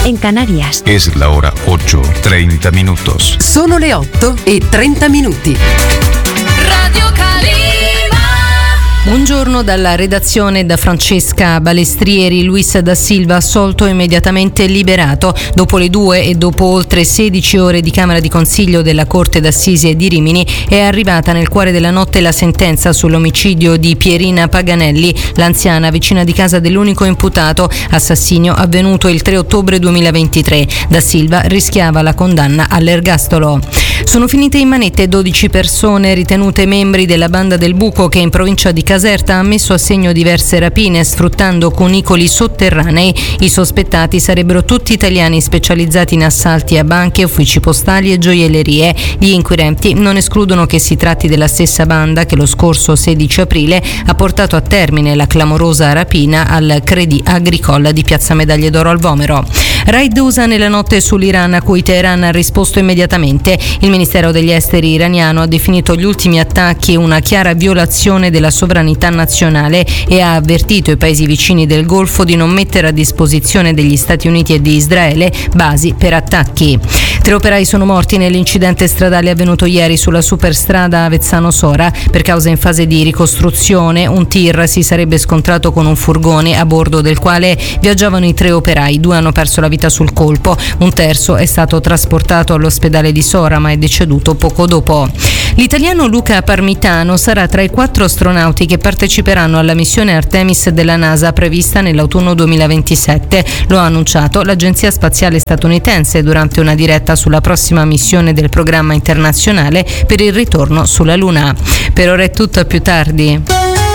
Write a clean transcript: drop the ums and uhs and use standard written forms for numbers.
en Canarias. Es la hora 8:30 minutos. Sono le 8:30. Radio Calima. Buongiorno dalla redazione, da Francesca Balestrieri. Luis da Silva assolto, immediatamente liberato. Dopo le 2 e dopo oltre 16 ore di Camera di Consiglio della Corte d'Assise di Rimini è arrivata nel cuore della notte la sentenza sull'omicidio di Pierina Paganelli, l'anziana vicina di casa dell'unico imputato, assassinio avvenuto il 3 ottobre 2023. Da Silva rischiava la condanna all'ergastolo. Sono finite in manette 12 persone ritenute membri della Banda del Buco che in provincia di Caserta ha messo a segno diverse rapine sfruttando cunicoli sotterranei. I sospettati sarebbero tutti italiani specializzati in assalti a banche, uffici postali e gioiellerie. Gli inquirenti non escludono che si tratti della stessa banda che lo scorso 16 aprile ha portato a termine la clamorosa rapina al Crédit Agricole di Piazza Medaglie d'Oro al Vomero. Raid USA nella notte sull'Iran, a cui Teheran ha risposto immediatamente. Il Ministero degli Esteri iraniano ha definito gli ultimi attacchi una chiara violazione della sovranità nazionale e ha avvertito i paesi vicini del Golfo di non mettere a disposizione degli Stati Uniti e di Israele basi per attacchi. 3 operai sono morti nell'incidente stradale avvenuto ieri sulla superstrada Avezzano-Sora. Per causa in fase di ricostruzione, un tir si sarebbe scontrato con un furgone a bordo del quale viaggiavano i 3 operai. 2 hanno perso la vita sul colpo, un terzo è stato trasportato all'ospedale di Sora ma è deceduto poco dopo. L'italiano Luca Parmitano sarà tra i 4 astronauti che parteciperanno alla missione Artemis della NASA prevista nell'autunno 2027. Lo ha annunciato l'Agenzia Spaziale Statunitense durante una diretta sulla prossima missione del programma internazionale per il ritorno sulla Luna. Per ora è tutto, a più tardi.